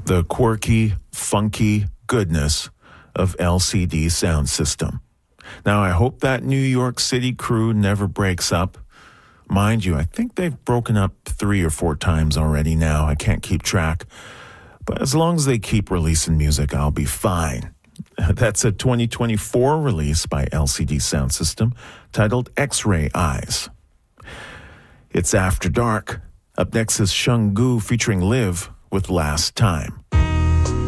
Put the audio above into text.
the quirky, funky goodness of LCD Sound System. Now, I hope that New York City crew never breaks up. Mind you, I think they've broken up 3 or 4 times already now. I can't keep track. But as long as they keep releasing music, I'll be fine. That's a 2024 release by LCD Sound System titled X-Ray Eyes. It's After Dark. Up next is Shung Gu featuring Liv with Last Time.